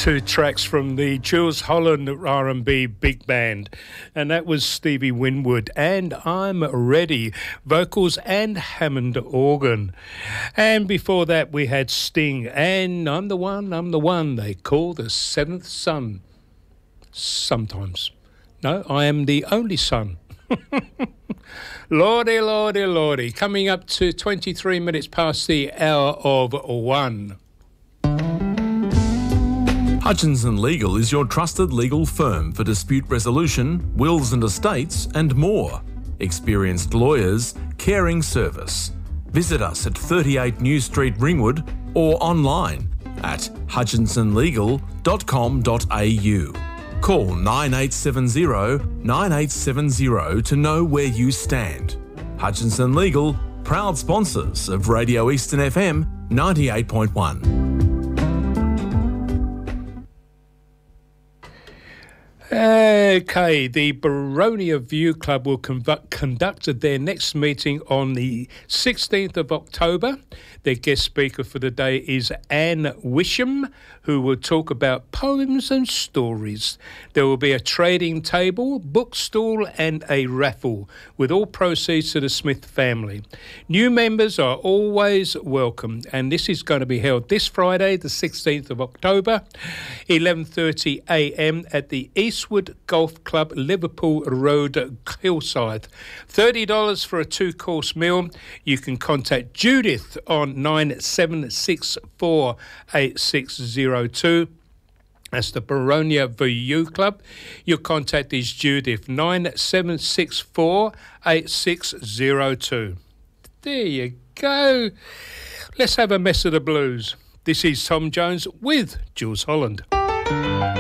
two tracks from the Jools Holland R&B Big Band, and that was Stevie Winwood and I'm Ready, vocals and Hammond organ. And before that we had Sting and I'm the one they call the seventh son. Sometimes. No, I am the only son. Lordy, lordy, lordy. Coming up to 23 minutes past the hour of 1. Hutchinson Legal is your trusted legal firm for dispute resolution, wills and estates, and more. Experienced lawyers, caring service. Visit us at 38 New Street, Ringwood, or online at hutchinsonlegal.com.au. Call 9870 9870 to know where you stand. Hutchinson Legal, proud sponsors of Radio Eastern FM 98.1. Okay, the Boronia View Club will conduct their next meeting on the 16th of October. Their guest speaker for the day is Anne Wisham, who will talk about poems and stories. There will be a trading table, bookstall and a raffle, with all proceeds to the Smith family. New members are always welcome, and this is going to be held this Friday, the 16th of October, 11:30am at the Eastwood Golf Club, Liverpool Road, Hillside. $30 for a two-course meal. You can contact Judith on 97648602. That's the Boronia View Club. Your contact is Judith, 97648602. There you go. Let's have a mess of the blues. This is Tom Jones with Jools Holland.